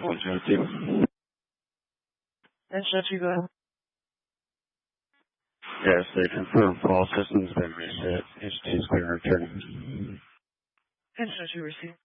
102. And should you go ahead? Yes, they confirmed all systems been reset. Entity's clear return. And should you receive?